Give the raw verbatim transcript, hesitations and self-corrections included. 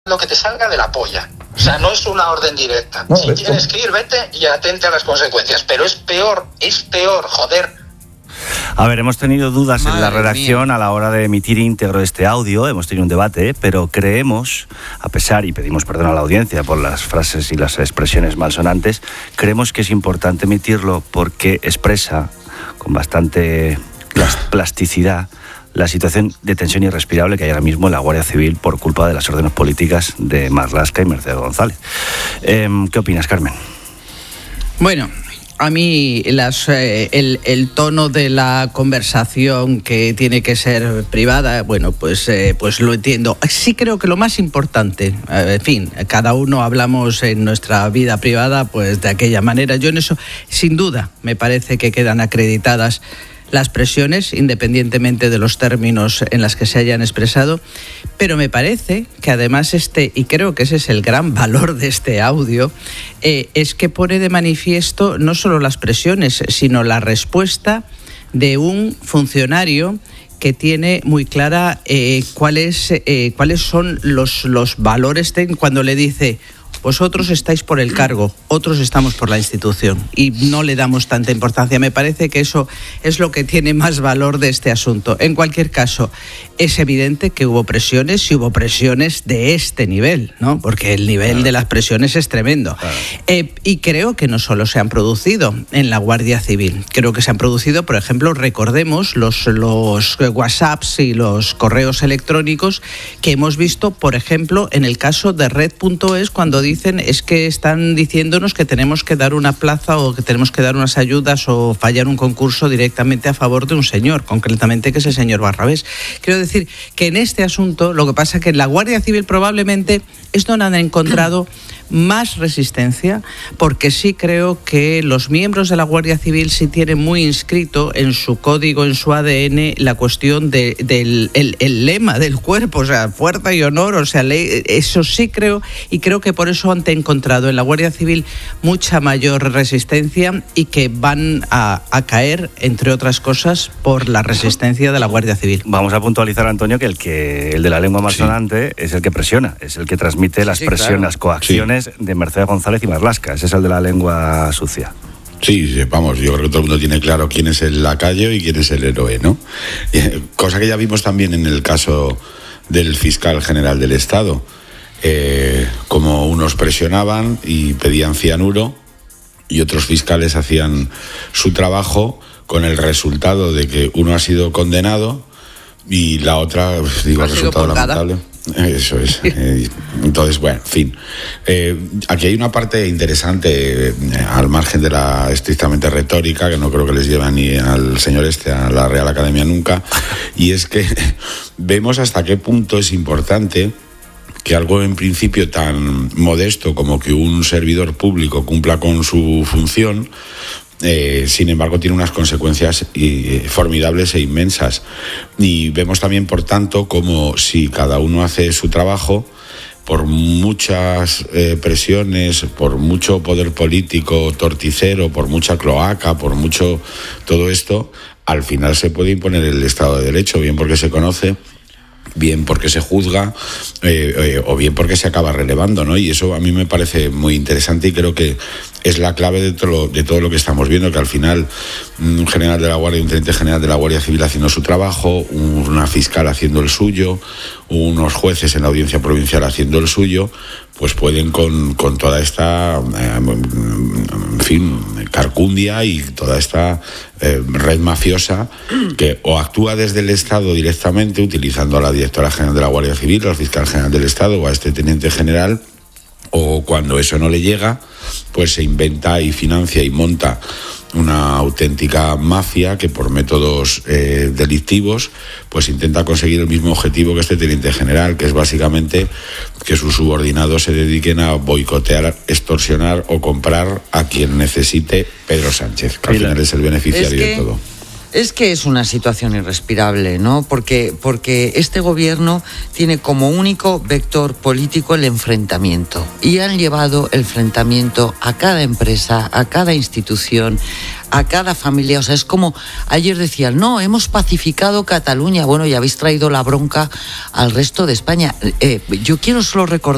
lo que te salga de la polla. O sea, no es una orden directa. No, si tienes que ir, vete y atente a las consecuencias. Pero es peor, es peor, joder. A ver, hemos tenido dudas Madre en la redacción mía. a la hora de emitir íntegro este audio, hemos tenido un debate, pero creemos, a pesar, y pedimos perdón a la audiencia por las frases y las expresiones malsonantes, creemos que es importante emitirlo porque expresa con bastante plasticidad la situación de tensión irrespirable que hay ahora mismo en la Guardia Civil por culpa de las órdenes políticas de Marlaska y Mercedes González. Eh, ¿Qué opinas, Carmen? Bueno, a mí las, eh, el, el tono de la conversación que tiene que ser privada, bueno, pues, eh, pues lo entiendo. Sí creo que lo más importante, eh, en fin, cada uno hablamos en nuestra vida privada pues de aquella manera. Yo en eso, sin duda, me parece que quedan acreditadas las presiones, independientemente de los términos en los que se hayan expresado, pero me parece que además este, y creo que ese es el gran valor de este audio, eh, es que pone de manifiesto no solo las presiones, sino la respuesta de un funcionario que tiene muy clara eh, cuáles, eh, cuáles son los, los valores técnicos cuando le dice: vosotros estáis por el cargo, otros estamos por la institución, y no le damos tanta importancia. Me parece que eso es lo que tiene más valor de este asunto. En cualquier caso, es evidente que hubo presiones y hubo presiones de este nivel, ¿no? Porque el nivel claro. de las presiones es tremendo. Claro. Eh, y creo que no solo se han producido en la Guardia Civil, creo que se han producido, por ejemplo, recordemos los, los WhatsApps y los correos electrónicos que hemos visto, por ejemplo, en el caso de Red punto es, cuando dicen es que están diciéndonos que tenemos que dar una plaza o que tenemos que dar unas ayudas o fallar un concurso directamente a favor de un señor, concretamente que es el señor Barrabés. Quiero decir que en este asunto lo que pasa es que en la Guardia Civil probablemente esto no han encontrado más resistencia, porque sí creo que los miembros de la Guardia Civil sí tienen muy inscrito en su código, en su A D N, la cuestión de, del el, el lema del cuerpo, o sea, fuerza y honor, o sea, ley, eso sí creo, y creo que por eso han encontrado en la Guardia Civil mucha mayor resistencia y que van a, a caer, entre otras cosas, por la resistencia de la Guardia Civil. Vamos a puntualizar, Antonio, que el que el de la lengua malsonante sí. es el que presiona, es el que transmite las sí, presiones, claro. las coacciones sí. de Mercedes González y Marlaska. Ese es el de la lengua sucia. Sí, vamos, yo creo que todo el mundo tiene claro quién es el lacayo y quién es el héroe, ¿no? Cosa que ya vimos también en el caso del fiscal general del Estado. Eh, como unos presionaban y pedían cianuro y otros fiscales hacían su trabajo con el resultado de que uno ha sido condenado y la otra, digo, el resultado lamentable. Eso es. Entonces, bueno, en fin. Eh, aquí hay una parte interesante, eh, al margen de la estrictamente retórica, que no creo que les lleve ni al señor este a la Real Academia nunca, y es que vemos hasta qué punto es importante que algo en principio tan modesto como que un servidor público cumpla con su función, Eh, sin embargo tiene unas consecuencias eh, formidables e inmensas, y vemos también por tanto como si cada uno hace su trabajo, por muchas eh, presiones, por mucho poder político torticero, por mucha cloaca, por mucho todo esto, al final se puede imponer el Estado de Derecho, bien porque se conoce, bien porque se juzga, eh, eh, o bien porque se acaba relevando, ¿no? Y eso a mí me parece muy interesante y creo que es la clave de todo, de todo lo que estamos viendo, que al final un general de la Guardia, un teniente general de la Guardia Civil haciendo su trabajo, una fiscal haciendo el suyo, unos jueces en la audiencia provincial haciendo el suyo, pues pueden con, con toda esta, eh, en fin, carcundia y toda esta eh, red mafiosa que o actúa desde el Estado directamente, utilizando a la directora general de la Guardia Civil, al fiscal general del Estado o a este teniente general, o cuando eso no le llega, pues se inventa y financia y monta una auténtica mafia que por métodos eh, delictivos pues intenta conseguir el mismo objetivo que este teniente general, que es básicamente que sus subordinados se dediquen a boicotear, extorsionar o comprar a quien necesite Pedro Sánchez, que al final es el beneficiario es que... de todo. Es que es una situación irrespirable, ¿no? Porque, porque este gobierno tiene como único vector político el enfrentamiento. Y han llevado el enfrentamiento a cada empresa, a cada institución, a cada familia. O sea, es como ayer decían, no, hemos pacificado Cataluña. Bueno, ya habéis traído la bronca al resto de España. Eh, yo quiero solo recordar